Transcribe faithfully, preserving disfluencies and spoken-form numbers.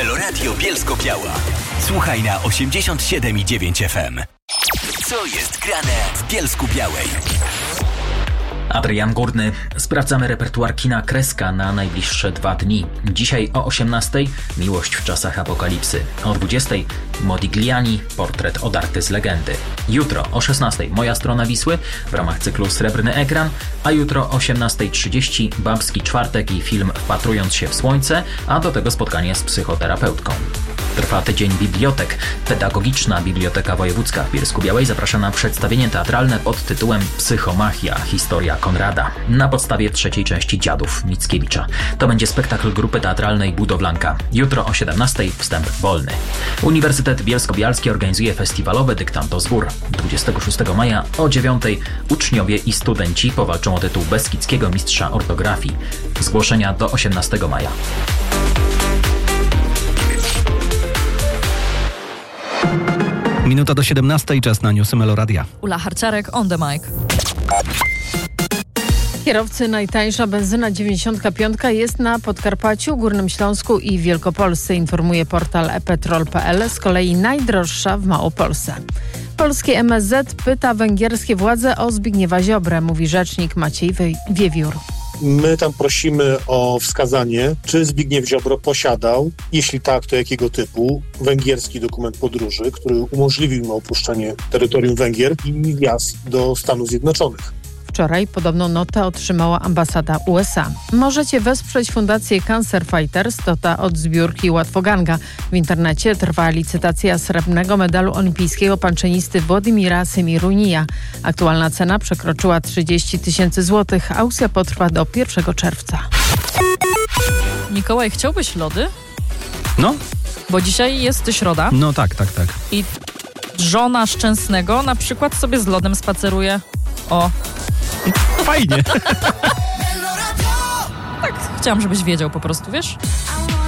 Meloradio Bielsko-Biała. Słuchaj na osiemdziesiąt siedem i dziewięć F M. Co jest grane w Bielsku-Białej? Adrian Górny. Sprawdzamy repertuar kina Kreska na najbliższe dwa dni. Dzisiaj o osiemnastej Miłość w czasach apokalipsy. O dwudziestej Modigliani, portret odarty z legendy. Jutro o szesnastej Moja strona Wisły w ramach cyklu Srebrny ekran, a jutro o osiemnasta trzydzieści Babski czwartek i film Wpatrując się w słońce, a do tego spotkanie z psychoterapeutką. Trwa tydzień bibliotek. Pedagogiczna Biblioteka Wojewódzka w Bielsku-Białej zaprasza na przedstawienie teatralne pod tytułem Psychomachia. Historia Konrada. Na podstawie trzeciej części Dziadów Mickiewicza. To będzie spektakl grupy teatralnej Budowlanka. Jutro o siedemnastej wstęp wolny. Uniwersytet Bielsko-Bialski organizuje festiwalowy Dyktanto z gór. dwudziestego szóstego maja o dziewiątej uczniowie i studenci powalczą o tytuł Beskidzkiego Mistrza Ortografii. Zgłoszenia do osiemnastego maja. Minuta do siedemnastej, czas na newsy Meloradia. Ula Harciarek, on the mic. Kierowcy, najtańsza benzyna dziewięćdziesiąt pięć jest na Podkarpaciu, Górnym Śląsku i Wielkopolsce, informuje portal e petrol kropka p l. Z kolei najdroższa w Małopolsce. Polskie M S Z pyta węgierskie władze o Zbigniewa Ziobrę, mówi rzecznik Maciej Wiewiór. My tam prosimy o wskazanie, czy Zbigniew Ziobro posiadał, jeśli tak, to jakiego typu, węgierski dokument podróży, który umożliwił mu opuszczenie terytorium Węgier i wjazd do Stanów Zjednoczonych. Wczoraj podobną notę otrzymała ambasada U S A. Możecie wesprzeć fundację Cancer Fighters, to ta od zbiórki Łatwoganga. W internecie trwa licytacja srebrnego medalu olimpijskiego panczenisty Władimira Semirunija. Aktualna cena przekroczyła trzydzieści tysięcy złotych. Aukcja potrwa do pierwszego czerwca. Mikołaj, chciałbyś lody? No? Bo dzisiaj jest środa. No tak, tak, tak. I żona Szczęsnego na przykład sobie z lodem spaceruje. O. Fajnie. Tak, chciałam, żebyś wiedział po prostu, wiesz?